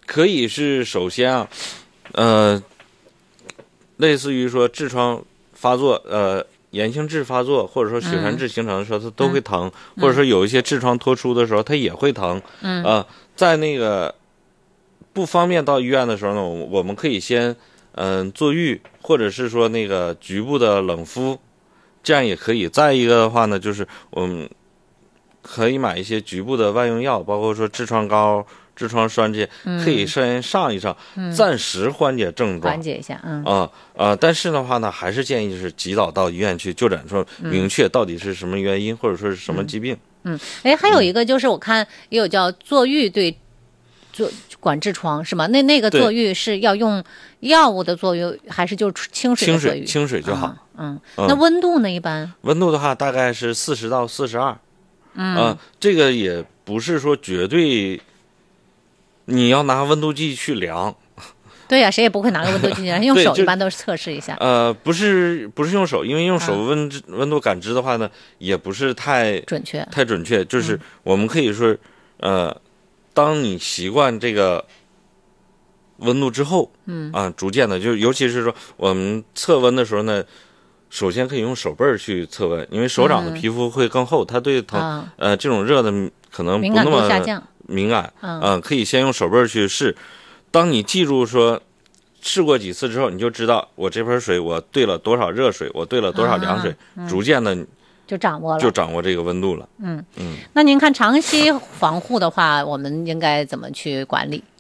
可以是首先啊，类似于说痔疮发作，炎性痔发作，或者说血栓痔形成的时候，它都会疼，或者说有一些痔疮脱出的时候，它也会疼。在那个不方便到医院的时候呢，我们可以先坐浴，或者是说那个局部的冷敷，这样也可以。再一个的话呢，就是我们可以买一些局部的外用药，包括说痔疮膏、痔疮栓这些，可以先上一上，暂时缓解症状， 缓解一下。 但是的话呢，还是建议就是及早到医院去就诊，说明确到底是什么原因，或者说是什么疾病。 还有一个就是我看也有叫坐浴对管痔疮是吗？那个坐浴是要用药物的坐浴，还是就清水的坐浴？ 清水就好。 那温度呢？一般温度的话大概是40到42。这个也不是说绝对你要拿温度计去量。 对呀，谁也不会拿个温度计量，用手一般都是测试一下。 不是用手，因为用手温度感知的话呢，也不是太准确。就是我们可以说，当你习惯这个温度之后，逐渐的，就尤其是说我们测温的时候呢，首先可以用手背去测温，因为手掌的皮肤会更厚，它对这种热的可能不那么敏感。可以先用手背去试。当你记住说试过几次之后，你就知道我这盆水我兑了多少热水，我兑了多少凉水，逐渐的就掌握这个温度了。 那您看长期防护的话，我们应该怎么去管理？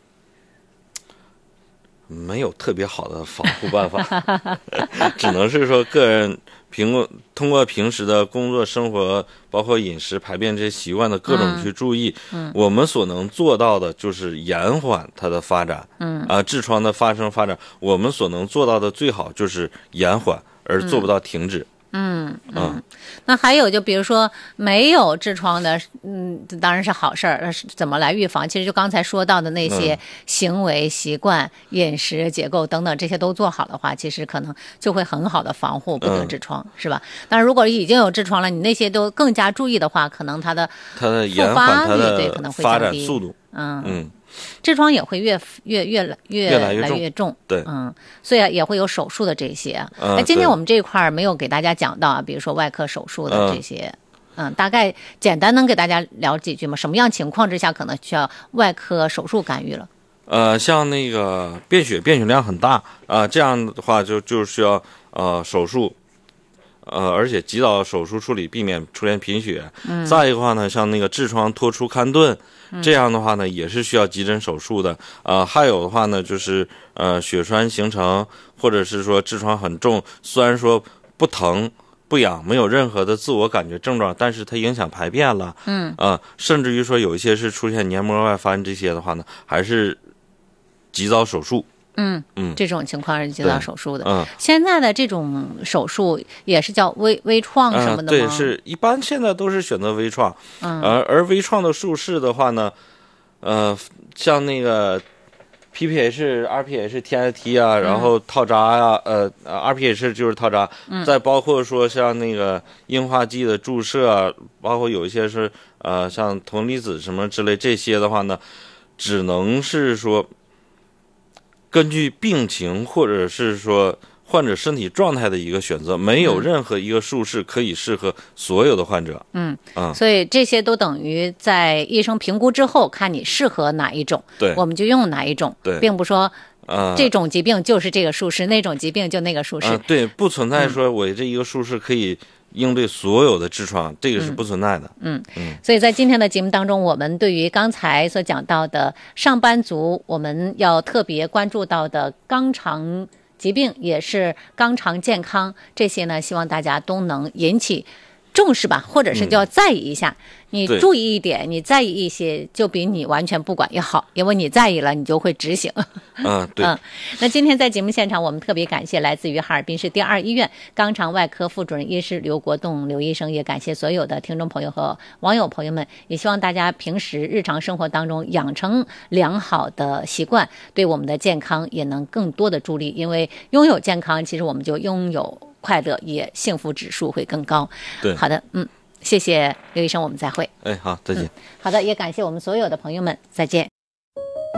没有特别好的防护办法，只能是说个人通过平时的工作生活，包括饮食排便这些习惯的各种去注意。我们所能做到的就是延缓它的发展。痔疮的发展，我们所能做到的最好就是延缓，而做不到停止。 那还有就比如说没有痔疮的，当然是好事儿。怎么来预防？其实就刚才说到的那些行为习惯、饮食结构等等，这些都做好的话，其实可能就会很好的防护不得痔疮，是吧？但是如果已经有痔疮了，你那些都更加注意的话，可能它的延缓它的发展速度。 痔疮也会越来越重。 对， 所以也会有手术的这些。今天我们这一块没有给大家讲到啊，比如说外科手术的这些。大概简单能给大家聊几句吗？什么样情况之下可能需要外科手术干预了？ 像那个便血量很大这样的话就需要手术。而且及早手术处理，避免出现贫血。再一个话呢，像那个痔疮脱出勘顿，这样的话呢，也是需要急诊手术的。还有的话呢，就是血栓形成，或者是说痔疮很重，虽然说不疼不痒，没有任何的自我感觉症状，但是它影响排便了。甚至于说有一些是出现黏膜外翻这些的话呢，还是及早手术。 这种情况是及早手术的。现在的这种手术也是叫微创什么的吗？ 对，是一般现在都是选择微创。而微创的术式的话呢，像那个 PPH、RPH、TIT 然后套扎RPH 就是套扎，再包括说像那个硬化剂的注射，包括有一些是像铜离子什么之类这些的话呢，只能是说根据病情或者是说患者身体状态的一个选择，没有任何一个术式可以适合所有的患者。 所以这些都等于在医生评估之后，看你适合哪一种， 对， 我们就用哪一种，并不说这种疾病就是这个术式，那种疾病就那个术式。 对，不存在说我这一个术式可以应对所有的痔疮，这个是不存在的。 所以在今天的节目当中，我们对于刚才所讲到的上班族，我们要特别关注到的肛肠疾病，也是肛肠健康，这些呢，希望大家都能引起重视吧，或者是就要在意一下。你注意一点，你在意一些，就比你完全不管要好，因为你在意了，你就会执行。 对。 那今天在节目现场，我们特别感谢来自于哈尔滨市第2医院肛肠外科副主任医师刘国栋刘医生，也感谢所有的听众朋友和网友朋友们，也希望大家平时日常生活当中养成良好的习惯，对我们的健康也能更多的助力，因为拥有健康，其实我们就拥有快乐，也幸福指数会更高。 对， 好的，谢谢刘医生，我们再会。 好，再见。 好的，也感谢我们所有的朋友们，再见。